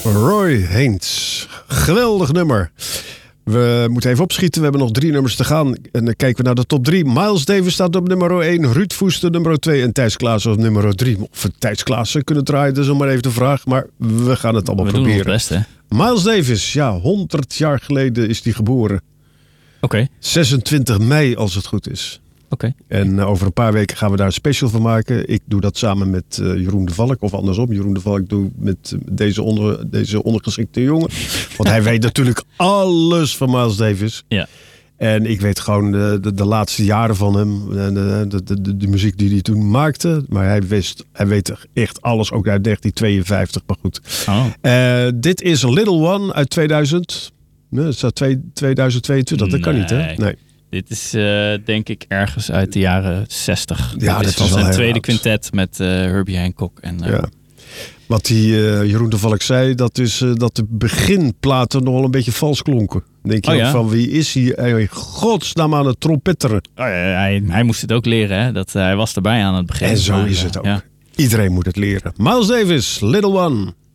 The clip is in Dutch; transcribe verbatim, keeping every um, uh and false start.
Roy Haynes. Geweldig nummer. We moeten even opschieten. We hebben nog drie nummers te gaan. En dan kijken we naar de top drie. Miles Davis staat op nummer één. Ruud Voester nummer twee. En Thijs Klaassen op nummer drie. Of we Thijs Klaassen kunnen draaien, dat is nog maar even de vraag. Maar we gaan het allemaal we proberen. Doen het best, hè? Miles Davis, ja, honderd jaar geleden is hij geboren. Oké. Okay. zesentwintig mei, als het goed is. Oké. Okay. En uh, over een paar weken gaan we daar een special van maken. Ik doe dat samen met uh, Jeroen de Valk. Of andersom, Jeroen de Valk doe met uh, deze, onder, deze ondergeschikte jongen. Want hij weet natuurlijk alles van Miles Davis. Ja. En ik weet gewoon de, de, de laatste jaren van hem. En de, de, de, de muziek die hij toen maakte. Maar hij, wist, hij weet echt alles, ook uit negentien tweeënvijftig. Maar goed. Oh. Uh, dit is Little One uit tweeduizend. Nee, het staat tweeduizend tweeëntwintig. Dat nee. kan niet, hè? Nee. Dit is uh, denk ik ergens uit de jaren zestig. Ja, dit is van zijn tweede quintet met uh, Herbie Hancock. En, uh, ja. Wat die uh, Jeroen de Valk zei, dat is uh, dat de beginplaten nog wel een beetje vals klonken. Dan denk je oh, ook ja? van, wie is hij in godsnaam aan het trompetteren? Oh, ja, hij, hij moest het ook leren, hè? Dat, uh, hij was erbij aan het begin. En zo maar, is het ook. Ja. Iedereen moet het leren. Miles Davis, Little One.